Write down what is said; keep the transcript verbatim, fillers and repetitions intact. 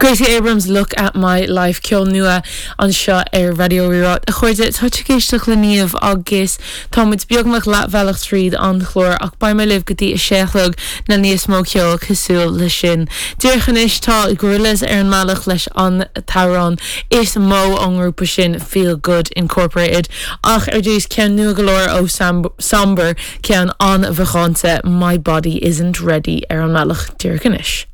Gracie Abrams, Look at My Life, ceol nua an seo ar Radio Rirá. A chuirde tuigéisteach le níomh agus táid beagmach leatbhealach tríd an chlór ach ba me libh gotí a séachlog na níos mó ceol cosúil le sin. Dúirchan is tá i gorillas ar an mealach leis an tárán is mó an grúpa sin Feel Good Incorporated ach ar dús cean nua golóir ó Somber cean an bhachánta My Body Isn't Ready ar an mealach dúirchan is.